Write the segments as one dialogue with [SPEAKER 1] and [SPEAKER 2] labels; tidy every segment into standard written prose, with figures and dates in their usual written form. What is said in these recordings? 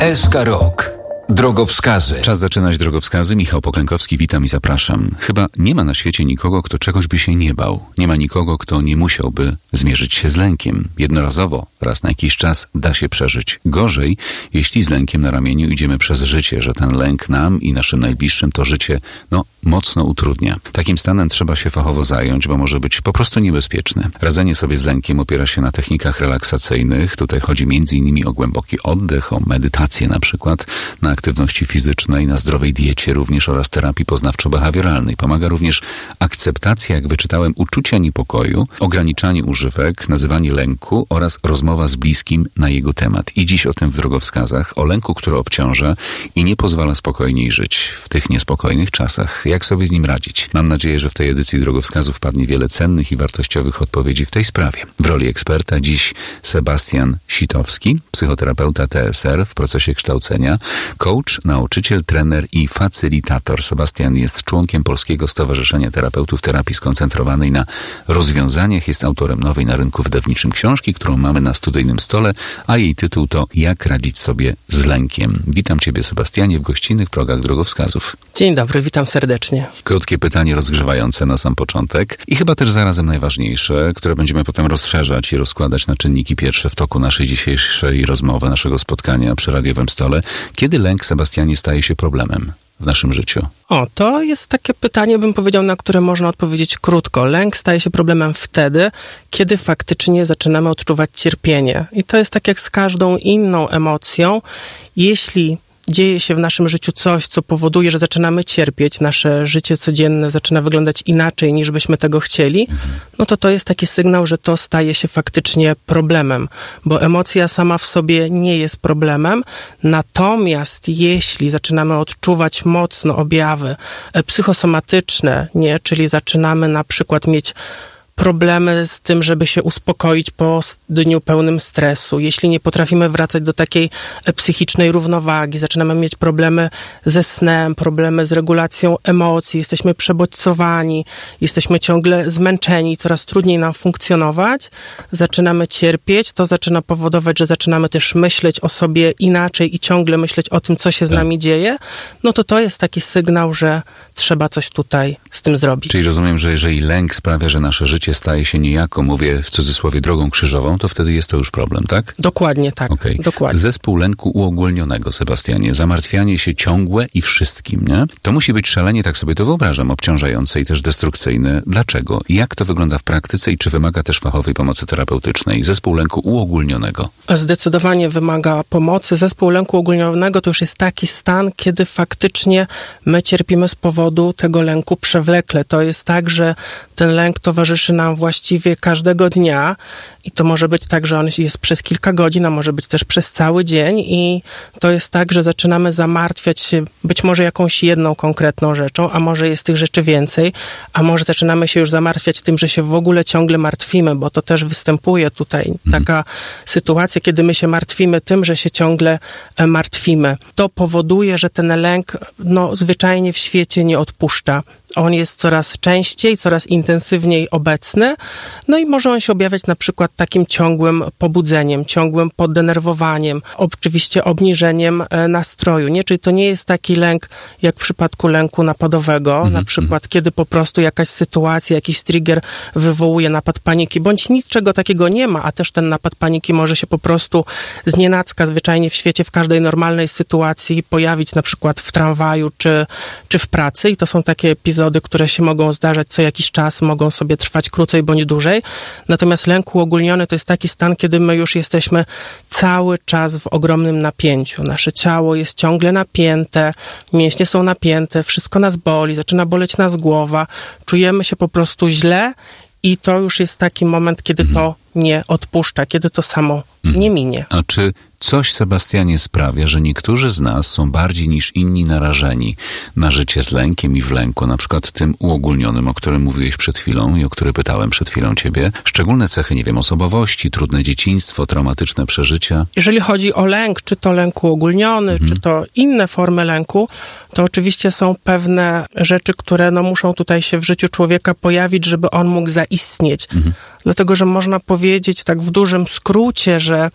[SPEAKER 1] SK Rok. Drogowskazy.
[SPEAKER 2] Czas zaczynać drogowskazy. Michał Poklękowski, witam i zapraszam. Chyba nie ma na świecie nikogo, kto czegoś by się nie bał. Nie ma nikogo, kto nie musiałby zmierzyć się z lękiem. Jednorazowo, raz na jakiś czas da się przeżyć. Gorzej, jeśli z lękiem na ramieniu idziemy przez życie, że ten lęk nam i naszym najbliższym to życie, mocno utrudnia. Takim stanem trzeba się fachowo zająć, bo może być po prostu niebezpieczny. Radzenie sobie z lękiem opiera się na technikach relaksacyjnych. Tutaj chodzi m.in. o głęboki oddech, o medytację na przykład, na aktywności fizycznej, na zdrowej diecie również oraz terapii poznawczo-behawioralnej. Pomaga również akceptacja, jak wyczytałem, uczucia niepokoju, ograniczanie używek, nazywanie lęku oraz rozmowa z bliskim na jego temat. I dziś o tym w drogowskazach, o lęku, który obciąża i nie pozwala spokojniej żyć w tych niespokojnych czasach. Jak sobie z nim radzić? Mam nadzieję, że w tej edycji drogowskazów padnie wiele cennych i wartościowych odpowiedzi w tej sprawie. W roli eksperta dziś Sebastian Sitowski, psychoterapeuta TSR w procesie kształcenia, coach, nauczyciel, trener i facylitator. Sebastian jest członkiem Polskiego Stowarzyszenia Terapeutów Terapii Skoncentrowanej na Rozwiązaniach. Jest autorem nowej na rynku wydawniczym książki, którą mamy na studyjnym stole, a jej tytuł to Jak radzić sobie z lękiem. Witam Ciebie, Sebastianie, w gościnnych progach drogowskazów.
[SPEAKER 3] Dzień dobry, witam serdecznie.
[SPEAKER 2] Krótkie pytanie rozgrzewające na sam początek i chyba też zarazem najważniejsze, które będziemy potem rozszerzać i rozkładać na czynniki pierwsze w toku naszej dzisiejszej rozmowy, naszego spotkania przy radiowym stole. Kiedy lęk, Sebastianie, staje się problemem w naszym życiu?
[SPEAKER 3] To jest takie pytanie, bym powiedział, na które można odpowiedzieć krótko. Lęk staje się problemem wtedy, kiedy faktycznie zaczynamy odczuwać cierpienie. I to jest tak jak z każdą inną emocją. Jeśli dzieje się w naszym życiu coś, co powoduje, że zaczynamy cierpieć, nasze życie codzienne zaczyna wyglądać inaczej, niż byśmy tego chcieli, to jest taki sygnał, że to staje się faktycznie problemem, bo emocja sama w sobie nie jest problemem, natomiast jeśli zaczynamy odczuwać mocno objawy psychosomatyczne, czyli zaczynamy na przykład mieć problemy z tym, żeby się uspokoić po dniu pełnym stresu. Jeśli nie potrafimy wracać do takiej psychicznej równowagi, zaczynamy mieć problemy ze snem, problemy z regulacją emocji, jesteśmy przebodźcowani, jesteśmy ciągle zmęczeni, coraz trudniej nam funkcjonować, zaczynamy cierpieć, to zaczyna powodować, że zaczynamy też myśleć o sobie inaczej i ciągle myśleć o tym, co się z nami dzieje, to jest taki sygnał, że trzeba coś tutaj z tym zrobić.
[SPEAKER 2] Czyli rozumiem, że jeżeli lęk sprawia, że nasze życie staje się niejako, mówię w cudzysłowie, drogą krzyżową, to wtedy jest to już problem, tak?
[SPEAKER 3] Dokładnie tak.
[SPEAKER 2] Okay.
[SPEAKER 3] Dokładnie.
[SPEAKER 2] Zespół lęku uogólnionego, Sebastianie, zamartwianie się ciągłe i wszystkim, nie? To musi być szalenie, tak sobie to wyobrażam, obciążające i też destrukcyjne. Dlaczego? Jak to wygląda w praktyce i czy wymaga też fachowej pomocy terapeutycznej? Zespół lęku uogólnionego.
[SPEAKER 3] Zdecydowanie wymaga pomocy. Zespół lęku uogólnionego to już jest taki stan, kiedy faktycznie my cierpimy z powodu tego lęku przewlekle. To jest tak, że ten lęk towarzyszy nam właściwie każdego dnia i to może być tak, że on jest przez kilka godzin, a może być też przez cały dzień i to jest tak, że zaczynamy zamartwiać się być może jakąś jedną konkretną rzeczą, a może jest tych rzeczy więcej, a może zaczynamy się już zamartwiać tym, że się w ogóle ciągle martwimy, bo to też występuje tutaj taka sytuacja, kiedy my się martwimy tym, że się ciągle martwimy. To powoduje, że ten lęk zwyczajnie w świecie nie odpuszcza. On jest coraz częściej, coraz intensywniej obecny, i może on się objawiać na przykład takim ciągłym pobudzeniem, ciągłym poddenerwowaniem, oczywiście obniżeniem nastroju, nie? Czyli to nie jest taki lęk, jak w przypadku lęku napadowego, na przykład kiedy po prostu jakaś sytuacja, jakiś trigger wywołuje napad paniki, bądź niczego takiego nie ma, a też ten napad paniki może się po prostu znienacka zwyczajnie w świecie, w każdej normalnej sytuacji pojawić, na przykład w tramwaju czy w pracy i to są takie epizody, które się mogą zdarzać co jakiś czas, mogą sobie trwać krócej bądź dłużej. Natomiast lęk uogólniony to jest taki stan, kiedy my już jesteśmy cały czas w ogromnym napięciu. Nasze ciało jest ciągle napięte, mięśnie są napięte, wszystko nas boli, zaczyna boleć nas głowa, czujemy się po prostu źle i to już jest taki moment, kiedy to nie odpuszcza, kiedy to samo nie minie.
[SPEAKER 2] A czy coś, Sebastianie, sprawia, że niektórzy z nas są bardziej niż inni narażeni na życie z lękiem i w lęku, na przykład tym uogólnionym, o którym mówiłeś przed chwilą i o który pytałem przed chwilą ciebie? Szczególne cechy, osobowości, trudne dzieciństwo, traumatyczne przeżycia?
[SPEAKER 3] Jeżeli chodzi o lęk, czy to lęk uogólniony, czy to inne formy lęku, to oczywiście są pewne rzeczy, które muszą tutaj się w życiu człowieka pojawić, żeby on mógł zaistnieć. Dlatego, że można powiedzieć tak w dużym skrócie, że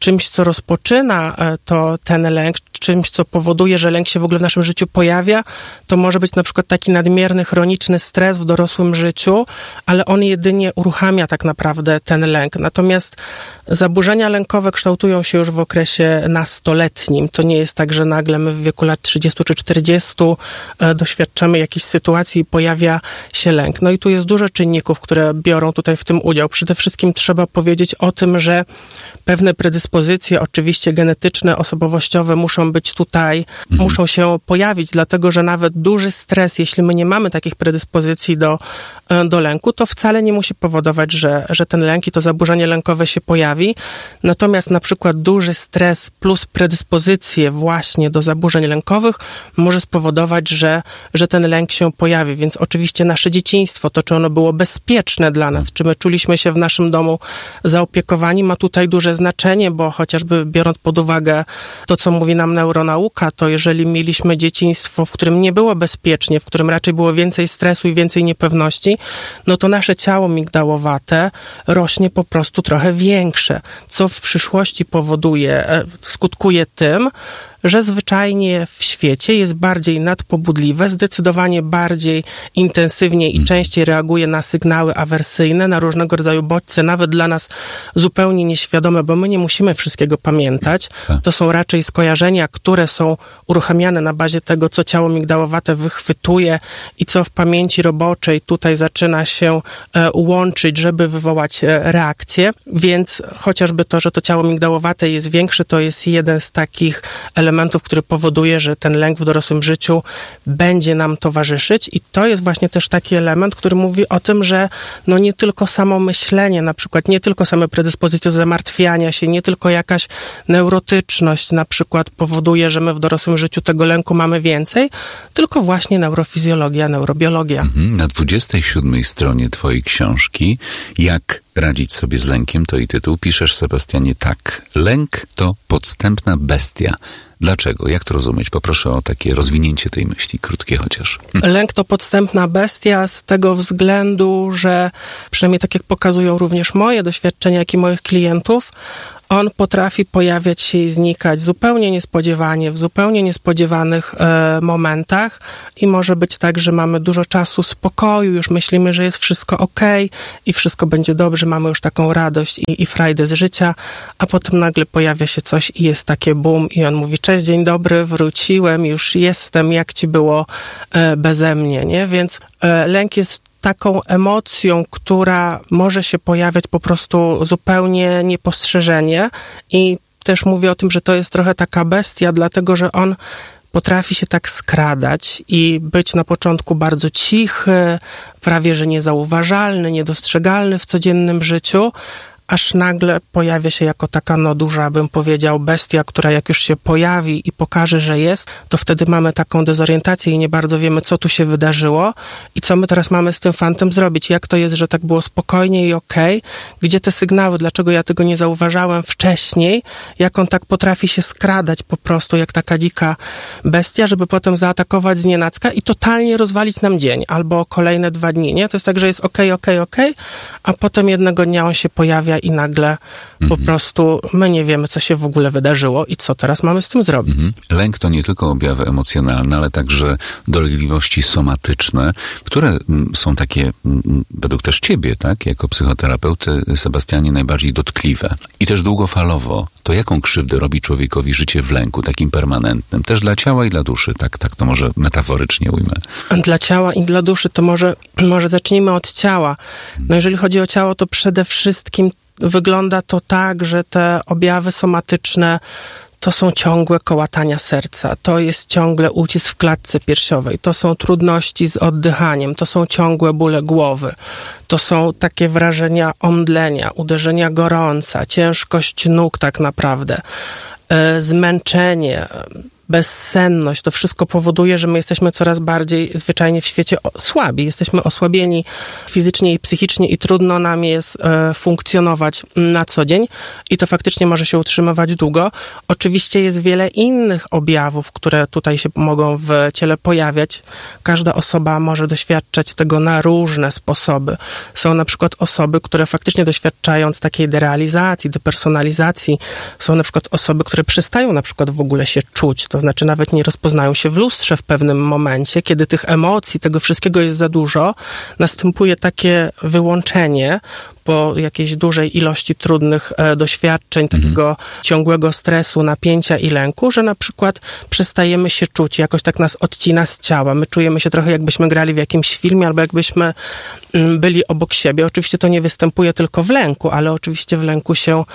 [SPEAKER 3] czymś, co rozpoczyna to ten lęk, czymś, co powoduje, że lęk się w ogóle w naszym życiu pojawia, to może być na przykład taki nadmierny, chroniczny stres w dorosłym życiu, ale on jedynie uruchamia tak naprawdę ten lęk. Natomiast zaburzenia lękowe kształtują się już w okresie nastoletnim. To nie jest tak, że nagle my w wieku lat 30 czy 40 doświadczamy jakiejś sytuacji i pojawia się lęk. No i tu jest dużo czynników, które biorą tutaj w tym udział. Przede wszystkim trzeba powiedzieć o tym, że pewne predyspozycje, oczywiście genetyczne, osobowościowe muszą być tutaj, muszą się pojawić, dlatego że nawet duży stres, jeśli my nie mamy takich predyspozycji do lęku, to wcale nie musi powodować, że ten lęk i to zaburzenie lękowe się pojawi. Natomiast na przykład duży stres plus predyspozycje właśnie do zaburzeń lękowych może spowodować, że ten lęk się pojawi. Więc oczywiście nasze dzieciństwo, to czy ono było bezpieczne dla nas, czy my czuliśmy się w naszym domu zaopiekowani, ma tutaj duże znaczenie, bo chociażby biorąc pod uwagę to, co mówi nam neuronauka, to jeżeli mieliśmy dzieciństwo, w którym nie było bezpiecznie, w którym raczej było więcej stresu i więcej niepewności, no to nasze ciało migdałowate rośnie po prostu trochę większe, co w przyszłości skutkuje tym, że zwyczajnie w świecie jest bardziej nadpobudliwe, zdecydowanie bardziej intensywnie i częściej reaguje na sygnały awersyjne, na różnego rodzaju bodźce, nawet dla nas zupełnie nieświadome, bo my nie musimy wszystkiego pamiętać. To są raczej skojarzenia, które są uruchamiane na bazie tego, co ciało migdałowate wychwytuje i co w pamięci roboczej tutaj zaczyna się łączyć, żeby wywołać reakcję. Więc chociażby to, że to ciało migdałowate jest większe, to jest jeden z takich elementów, który powoduje, że ten lęk w dorosłym życiu będzie nam towarzyszyć i to jest właśnie też taki element, który mówi o tym, że no nie tylko samo myślenie, na przykład nie tylko same predyspozycje do zamartwiania się, nie tylko jakaś neurotyczność na przykład powoduje, że my w dorosłym życiu tego lęku mamy więcej, tylko właśnie neurofizjologia, neurobiologia.
[SPEAKER 2] Na 27 stronie twojej książki Jak radzić sobie z lękiem, to i tytuł, piszesz, Sebastianie, tak. Lęk to podstępna bestia. Dlaczego? Jak to rozumieć? Poproszę o takie rozwinięcie tej myśli, krótkie chociaż.
[SPEAKER 3] Lęk to podstępna bestia z tego względu, że przynajmniej tak jak pokazują również moje doświadczenia, jak i moich klientów, on potrafi pojawiać się i znikać zupełnie niespodziewanie, w zupełnie niespodziewanych momentach i może być tak, że mamy dużo czasu spokoju, już myślimy, że jest wszystko okej i wszystko będzie dobrze, mamy już taką radość i frajdę z życia, a potem nagle pojawia się coś i jest takie boom i on mówi: cześć, dzień dobry, wróciłem, już jestem, jak ci było beze mnie, nie? Więc lęk jest taką emocją, która może się pojawiać po prostu zupełnie niepostrzeżenie i też mówię o tym, że to jest trochę taka bestia, dlatego że on potrafi się tak skradać i być na początku bardzo cichy, prawie że niezauważalny, niedostrzegalny w codziennym życiu, aż nagle pojawia się jako taka duża, bym powiedział, bestia, która jak już się pojawi i pokaże, że jest, to wtedy mamy taką dezorientację i nie bardzo wiemy, co tu się wydarzyło i co my teraz mamy z tym fantem zrobić. Jak to jest, że tak było spokojnie i okej? Gdzie te sygnały? Dlaczego ja tego nie zauważałem wcześniej? Jak on tak potrafi się skradać po prostu, jak taka dzika bestia, żeby potem zaatakować znienacka i totalnie rozwalić nam dzień albo kolejne 2 dni, nie? To jest tak, że jest okej, a potem jednego dnia on się pojawia i nagle po prostu my nie wiemy, co się w ogóle wydarzyło i co teraz mamy z tym zrobić.
[SPEAKER 2] Lęk to nie tylko objawy emocjonalne, ale także dolegliwości somatyczne, które są takie, według też ciebie, tak, jako psychoterapeuty, Sebastianie, najbardziej dotkliwe. I też długofalowo. To jaką krzywdę robi człowiekowi życie w lęku, takim permanentnym? Też dla ciała i dla duszy, tak to może metaforycznie ujmę.
[SPEAKER 3] Dla ciała i dla duszy to może zacznijmy od ciała. No jeżeli chodzi o ciało, to przede wszystkim wygląda to tak, że te objawy somatyczne to są ciągłe kołatania serca, to jest ciągle ucisk w klatce piersiowej, to są trudności z oddychaniem, to są ciągłe bóle głowy, to są takie wrażenia omdlenia, uderzenia gorąca, ciężkość nóg tak naprawdę, zmęczenie, bezsenność, to wszystko powoduje, że my jesteśmy coraz bardziej zwyczajnie w świecie słabi. Jesteśmy osłabieni fizycznie i psychicznie i trudno nam jest funkcjonować na co dzień i to faktycznie może się utrzymywać długo. Oczywiście jest wiele innych objawów, które tutaj się mogą w ciele pojawiać. Każda osoba może doświadczać tego na różne sposoby. Są na przykład osoby, które faktycznie doświadczając takiej derealizacji, depersonalizacji, są na przykład osoby, które przestają na przykład w ogóle się czuć, to znaczy nawet nie rozpoznają się w lustrze w pewnym momencie, kiedy tych emocji, tego wszystkiego jest za dużo, następuje takie wyłączenie po jakiejś dużej ilości trudnych doświadczeń, takiego ciągłego stresu, napięcia i lęku, że na przykład przestajemy się czuć, jakoś tak nas odcina z ciała. My czujemy się trochę jakbyśmy grali w jakimś filmie albo jakbyśmy byli obok siebie. Oczywiście to nie występuje tylko w lęku, ale oczywiście w lęku się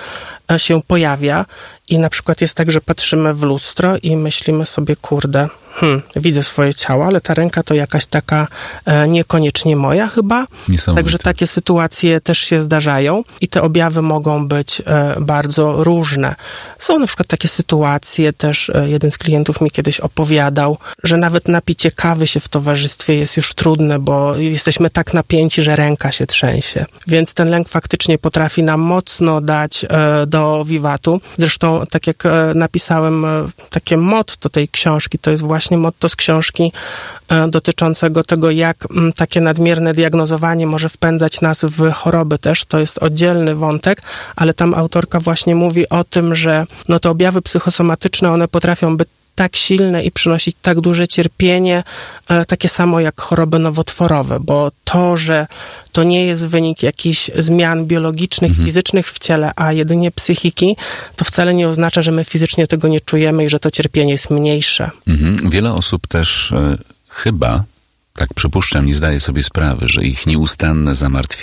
[SPEAKER 3] pojawia i na przykład jest tak, że patrzymy w lustro i myślimy sobie, kurde, widzę swoje ciało, ale ta ręka to jakaś taka niekoniecznie moja chyba. Także takie sytuacje też się zdarzają i te objawy mogą być bardzo różne. Są na przykład takie sytuacje, też jeden z klientów mi kiedyś opowiadał, że nawet napicie kawy się w towarzystwie jest już trudne, bo jesteśmy tak napięci, że ręka się trzęsie. Więc ten lęk faktycznie potrafi nam mocno dać do wiwatu. Zresztą, tak jak napisałem, takie motto tej książki, to jest właśnie motto z książki dotyczącego tego, jak takie nadmierne diagnozowanie może wpędzać nas w choroby też. To jest oddzielny wątek, ale tam autorka właśnie mówi o tym, że te objawy psychosomatyczne, one potrafią być tak silne i przynosić tak duże cierpienie, takie samo jak choroby nowotworowe, bo to, że to nie jest wynik jakichś zmian biologicznych, fizycznych w ciele, a jedynie psychiki, to wcale nie oznacza, że my fizycznie tego nie czujemy i że to cierpienie jest mniejsze.
[SPEAKER 2] Wiele osób też chyba, tak przypuszczam, nie zdaje sobie sprawy, że ich nieustanne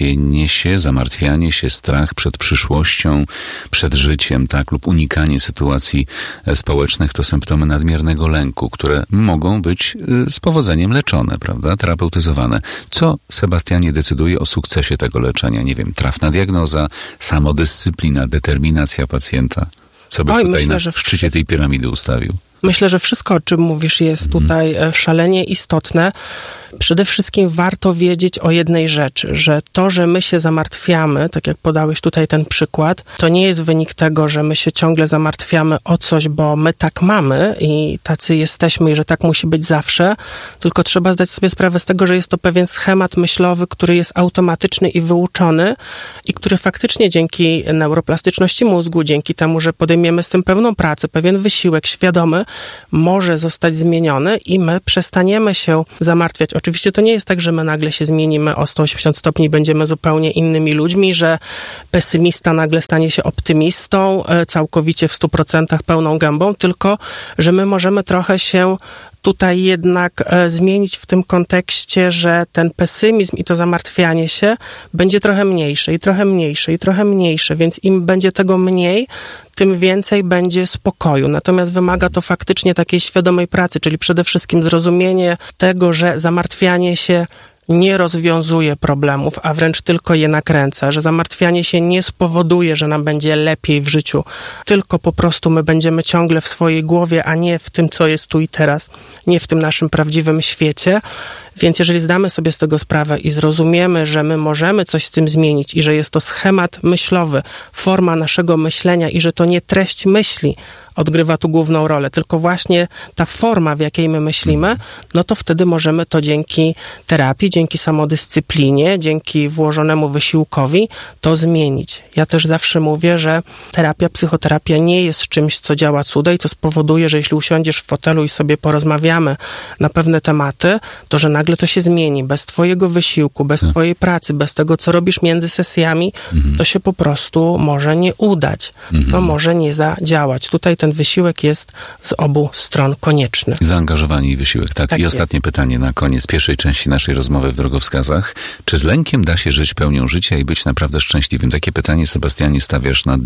[SPEAKER 2] zamartwianie się, strach przed przyszłością, przed życiem, tak, lub unikanie sytuacji społecznych to symptomy nadmiernego lęku, które mogą być z powodzeniem leczone, prawda, terapeutyzowane. Co, Sebastianie, decyduje o sukcesie tego leczenia? Nie wiem, trafna diagnoza, samodyscyplina, determinacja pacjenta? Co by tutaj na szczycie tej piramidy ustawił?
[SPEAKER 3] Myślę, że wszystko, o czym mówisz, jest tutaj szalenie istotne. Przede wszystkim warto wiedzieć o jednej rzeczy, że to, że my się zamartwiamy, tak jak podałeś tutaj ten przykład, to nie jest wynik tego, że my się ciągle zamartwiamy o coś, bo my tak mamy i tacy jesteśmy i że tak musi być zawsze, tylko trzeba zdać sobie sprawę z tego, że jest to pewien schemat myślowy, który jest automatyczny i wyuczony i który faktycznie dzięki neuroplastyczności mózgu, dzięki temu, że podejmiemy z tym pewną pracę, pewien wysiłek świadomy, może zostać zmieniony i my przestaniemy się zamartwiać. Oczywiście to nie jest tak, że my nagle się zmienimy o 180 stopni i będziemy zupełnie innymi ludźmi, że pesymista nagle stanie się optymistą, całkowicie w 100% pełną gębą, tylko że my możemy trochę się tutaj jednak zmienić w tym kontekście, że ten pesymizm i to zamartwianie się będzie trochę mniejsze i trochę mniejsze i trochę mniejsze, więc im będzie tego mniej, tym więcej będzie spokoju. Natomiast wymaga to faktycznie takiej świadomej pracy, czyli przede wszystkim zrozumienie tego, że zamartwianie się nie rozwiązuje problemów, a wręcz tylko je nakręca, że zamartwianie się nie spowoduje, że nam będzie lepiej w życiu, tylko po prostu my będziemy ciągle w swojej głowie, a nie w tym, co jest tu i teraz, nie w tym naszym prawdziwym świecie. Więc jeżeli zdamy sobie z tego sprawę i zrozumiemy, że my możemy coś z tym zmienić i że jest to schemat myślowy, forma naszego myślenia i że to nie treść myśli odgrywa tu główną rolę, tylko właśnie ta forma, w jakiej my myślimy, no to wtedy możemy to dzięki terapii, dzięki samodyscyplinie, dzięki włożonemu wysiłkowi to zmienić. Ja też zawsze mówię, że psychoterapia nie jest czymś, co działa cuda i co spowoduje, że jeśli usiądziesz w fotelu i sobie porozmawiamy na pewne tematy, to że nagle to się zmieni. Bez twojego wysiłku, bez twojej pracy, bez tego, co robisz między sesjami, to się po prostu może nie udać. To może nie zadziałać. Tutaj ten wysiłek jest z obu stron konieczny.
[SPEAKER 2] Zaangażowanie i wysiłek, tak? I ostatnie pytanie na koniec pierwszej części naszej rozmowy w Drogowskazach. Czy z lękiem da się żyć pełnią życia i być naprawdę szczęśliwym? Takie pytanie, Sebastianie, stawiasz na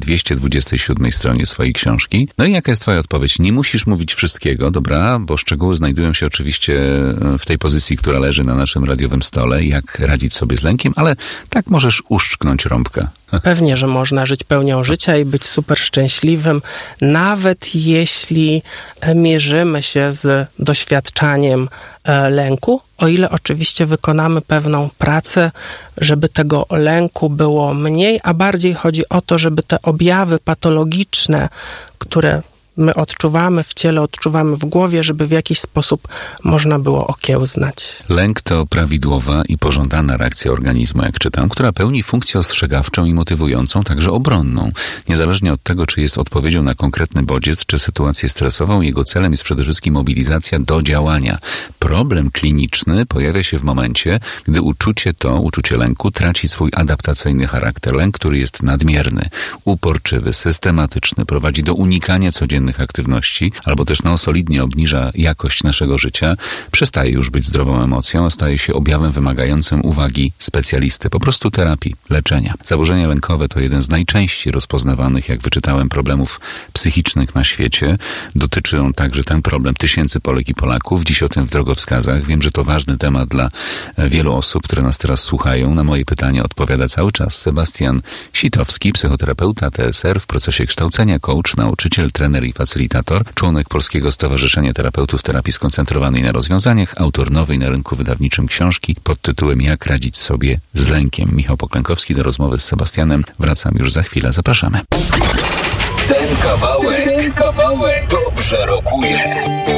[SPEAKER 2] 227 stronie swojej książki. No i jaka jest twoja odpowiedź? Nie musisz mówić wszystkiego, dobra? Bo szczegóły znajdują się oczywiście w tej pozycji, która która leży na naszym radiowym stole, jak radzić sobie z lękiem, ale tak możesz uszczknąć rąbka.
[SPEAKER 3] Pewnie, że można żyć pełnią życia i być super szczęśliwym, nawet jeśli mierzymy się z doświadczaniem lęku, o ile oczywiście wykonamy pewną pracę, żeby tego lęku było mniej, a bardziej chodzi o to, żeby te objawy patologiczne, które my odczuwamy w ciele, odczuwamy w głowie, żeby w jakiś sposób można było okiełznać.
[SPEAKER 2] Lęk to prawidłowa i pożądana reakcja organizmu, jak czytam, która pełni funkcję ostrzegawczą i motywującą, także obronną. Niezależnie od tego, czy jest odpowiedzią na konkretny bodziec, czy sytuację stresową, jego celem jest przede wszystkim mobilizacja do działania. Problem kliniczny pojawia się w momencie, gdy uczucie lęku traci swój adaptacyjny charakter. Lęk, który jest nadmierny, uporczywy, systematyczny, prowadzi do unikania codziennych aktywności, albo też solidnie obniża jakość naszego życia, przestaje już być zdrową emocją, a staje się objawem wymagającym uwagi specjalisty, po prostu terapii, leczenia. Zaburzenia lękowe to jeden z najczęściej rozpoznawanych, jak wyczytałem, problemów psychicznych na świecie. Dotyczy on także ten problem tysięcy Polek i Polaków. Dziś o tym w drogowskazach. Wiem, że to ważny temat dla wielu osób, które nas teraz słuchają. Na moje pytania odpowiada cały czas Sebastian Sitowski, psychoterapeuta TSR w procesie kształcenia, coach, nauczyciel, trener i facylitator, członek Polskiego Stowarzyszenia Terapeutów Terapii Skoncentrowanej na Rozwiązaniach, autor nowej na rynku wydawniczym książki pod tytułem Jak radzić sobie z lękiem. Michał Poklękowski, do rozmowy z Sebastianem. Wracam już za chwilę. Zapraszamy.
[SPEAKER 1] Ten kawałek dobrze rokuje.